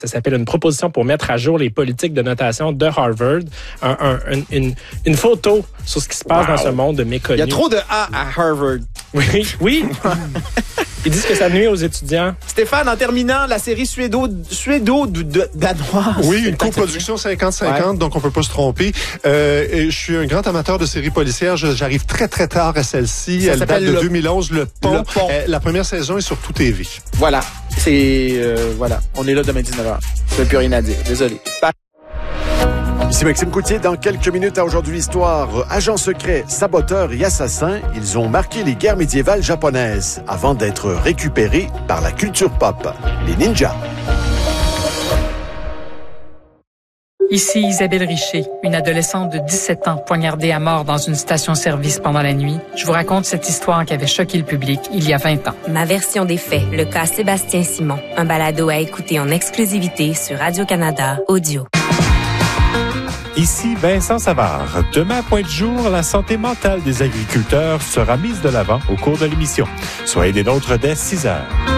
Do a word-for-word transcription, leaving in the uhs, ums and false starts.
Ça s'appelle une proposition pour mettre à jour les politiques de notation de Harvard. Un, un, un, une, une photo sur ce qui se passe wow. dans ce monde méconnu. Il y a trop de A à Harvard. Oui, oui. Ils disent que ça nuit aux étudiants. Stéphane, en terminant, la série suédo, suédo danoise. Oui, une coproduction cinquante cinquante, ouais. Donc on peut pas se tromper. Euh, et je suis un grand amateur de séries policières. Je, j'arrive très, très tard à celle-ci. Ça Elle date de le, deux mille onze, Le Pont. Le Pont. Euh, la première saison est sur Tout T V. Voilà. C'est... Euh, voilà. On est là demain dix-neuf heures. Je n'ai plus rien à dire. Désolé. Bye. Ici Maxime Coutier, dans quelques minutes à Aujourd'hui Histoire, agents secrets, saboteurs et assassins, ils ont marqué les guerres médiévales japonaises avant d'être récupérés par la culture pop, les ninjas. Ici Isabelle Richer, une adolescente de dix-sept ans poignardée à mort dans une station-service pendant la nuit. Je vous raconte cette histoire qui avait choqué le public il y a vingt ans. Ma version des faits, le cas Sébastien Simon, un balado à écouter en exclusivité sur Radio-Canada Audio. Ici Vincent Savard. Demain à Point de Jour, la santé mentale des agriculteurs sera mise de l'avant au cours de l'émission. Soyez des nôtres dès six heures.